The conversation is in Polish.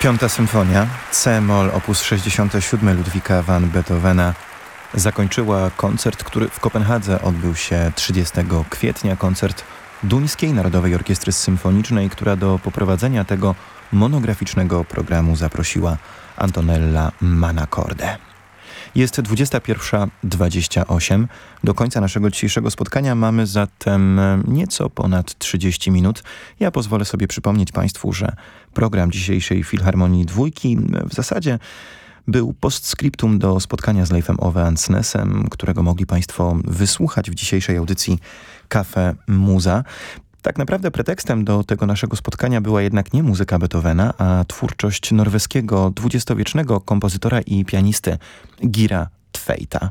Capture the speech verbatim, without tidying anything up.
Piąta symfonia, C-moll opus sześćdziesiąty siódmy Ludwika van Beethovena zakończyła koncert, który w Kopenhadze odbył się trzydziestego kwietnia. Koncert Duńskiej Narodowej Orkiestry Symfonicznej, która do poprowadzenia tego monograficznego programu zaprosiła Antonella Mannacorde. Jest dwudziesta pierwsza dwadzieścia osiem. Do końca naszego dzisiejszego spotkania mamy zatem nieco ponad trzydzieści minut. Ja pozwolę sobie przypomnieć Państwu, że program dzisiejszej Filharmonii Dwójki w zasadzie był postscriptum do spotkania z Leifem Ove Ansnesem, którego mogli Państwo wysłuchać w dzisiejszej audycji Cafe Muza. Tak naprawdę pretekstem do tego naszego spotkania była jednak nie muzyka Beethovena, a twórczość norweskiego dwudziestowiecznego kompozytora i pianisty Gira Tveita.